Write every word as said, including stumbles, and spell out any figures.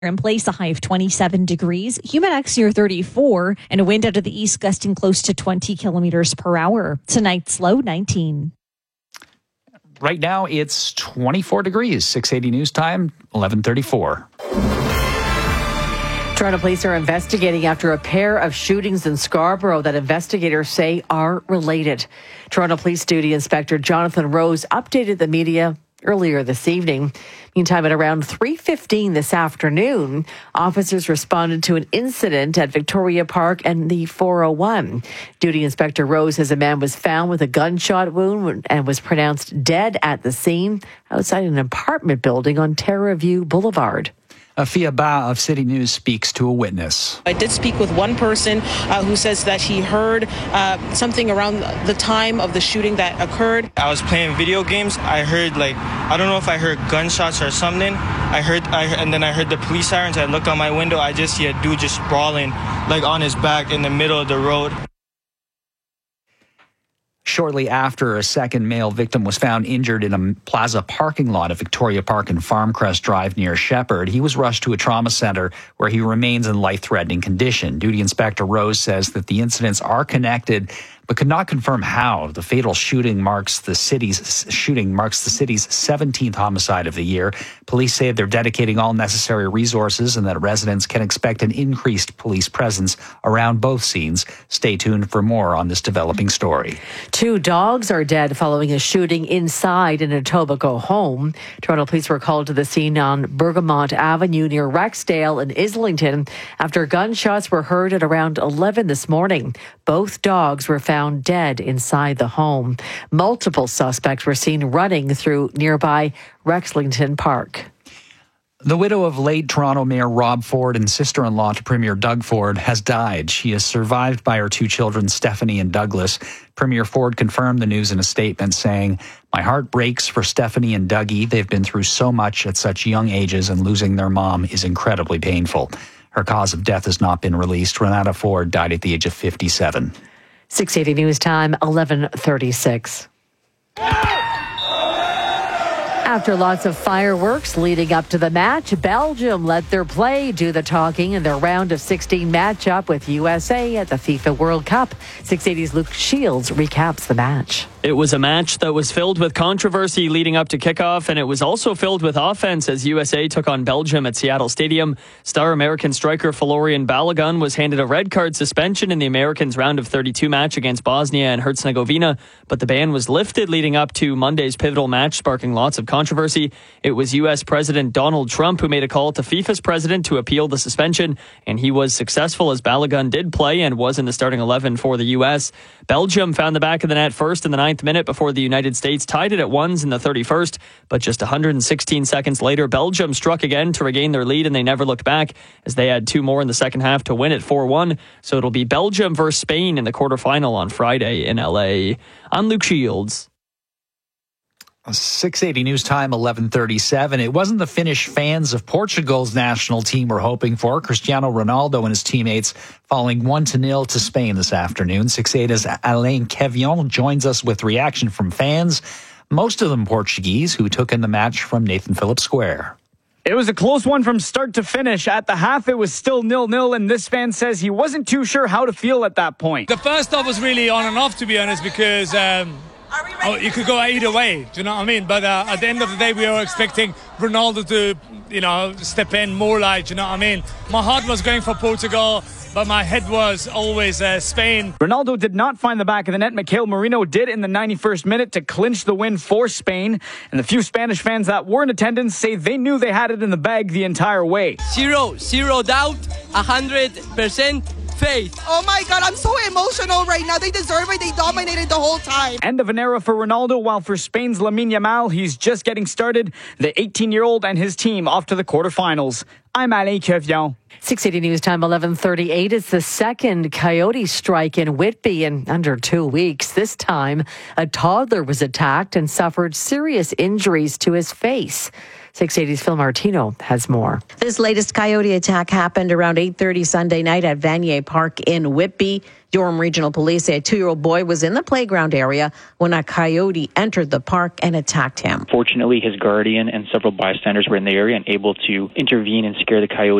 In place, a high of twenty-seven degrees, humid X near thirty-four, and a wind out of the east gusting close to twenty kilometers per hour. Tonight's low nineteen. Right now, it's twenty-four degrees. six eighty news time, eleven thirty-four. Toronto police are investigating after a pair of shootings in Scarborough that investigators say are related. Toronto Police Duty Inspector Jonathan Rose updated the media earlier this evening. Meantime, at around three fifteen this afternoon, officers responded to an incident at Victoria Park and the four oh one. Duty Inspector Rose says a man was found with a gunshot wound and was pronounced dead at the scene outside an apartment building on Terra View Boulevard. Afia Ba of City News speaks to a witness. I did speak with one person uh, who says that he heard uh, something around the time of the shooting that occurred. I was playing video games. I heard like, I don't know if I heard gunshots or something. I heard, I, and then I heard the police sirens. I look out my window. I just see a dude just sprawling like on his back in the middle of the road. Shortly after, a second male victim was found injured in a plaza parking lot at Victoria Park and Farmcrest Drive near Shepherd. He was rushed to a trauma center where he remains in life-threatening condition. Duty Inspector Rose says that the incidents are connected, but could not confirm how. The fatal shooting marks the city's shooting marks the city's seventeenth homicide of the year. Police say they're dedicating all necessary resources and that residents can expect an increased police presence around both scenes. Stay tuned for more on this developing story. Two dogs are dead following a shooting inside an Etobicoke home. Toronto police were called to the scene on Bergamot Avenue near Rexdale in Islington after gunshots were heard at around eleven this morning. Both dogs were found dead inside the home. Multiple suspects were seen running through nearby Rexlington Park. The widow of late Toronto Mayor Rob Ford and sister-in-law to Premier Doug Ford has died. She is survived by her two children, Stephanie and Douglas. Premier Ford confirmed the news in a statement saying, "My heart breaks for Stephanie and Dougie. They've been through so much at such young ages, and losing their mom is incredibly painful." Her cause of death has not been released. Renata Ford died at the age of fifty-seven. six eighty News Time, eleven thirty-six. After lots of fireworks leading up to the match, Belgium let their play do the talking in their round of sixteen matchup with U S A at the FIFA World Cup. six eighty's Luke Shields recaps the match. It was a match that was filled with controversy leading up to kickoff, and it was also filled with offense as U S A took on Belgium at Seattle Stadium. Star American striker Florian Balogun was handed a red card suspension in the Americans' round of thirty-two match against Bosnia and Herzegovina, but the ban was lifted leading up to Monday's pivotal match, sparking lots of controversy. It was U S President Donald Trump who made a call to FIFA's president to appeal the suspension, and he was successful as Balogun did play and was in the starting eleven for the U S. Belgium found the back of the net first in the ninth minute before the United States tied it at ones in the thirty-first, but just one hundred sixteen seconds later, Belgium struck again to regain their lead, and they never looked back as they had two more in the second half to win it four one. So it'll be Belgium versus Spain in the quarterfinal on Friday in L A. I'm Luke Shields. six eighty News Time, eleven thirty-seven. It wasn't the Finnish fans of Portugal's national team were hoping for. Cristiano Ronaldo and his teammates falling one to nil to Spain this afternoon. six eighty's Alain Kevion joins us with reaction from fans, most of them Portuguese, who took in the match from Nathan Phillips Square. It was a close one from start to finish. At the half, it was still nil nil, and this fan says he wasn't too sure how to feel at that point. The first half was really on and off, to be honest, because um, oh, you could go either way, do you know what I mean? But uh, at the end of the day, we were expecting Ronaldo to, you know, step in more light, you know what I mean? My heart was going for Portugal, but my head was always uh, Spain. Ronaldo did not find the back of the net. Mikhail Merino did in the ninety-first minute to clinch the win for Spain. And the few Spanish fans that were in attendance say they knew they had it in the bag the entire way. Zero, zero doubt, one hundred percent faith. Oh my God, I'm so emotional right now. They deserve it. They dominated the whole time. End of an era for Ronaldo, while for Spain's Lamine Yamal, he's just getting started. The eighteen-year-old and his team off to the quarterfinals. I'm Alain Kevion. six eighty News Time, eleven thirty-eight. It's the second coyote strike in Whitby in under two weeks. This time, a toddler was attacked and suffered serious injuries to his face. six eighty's Phil Martino has more. This latest coyote attack happened around eight thirty Sunday night at Vanier Park in Whitby. Durham Regional Police say a two-year-old boy was in the playground area when a coyote entered the park and attacked him. Fortunately, his guardian and several bystanders were in the area and able to intervene and scare the coyote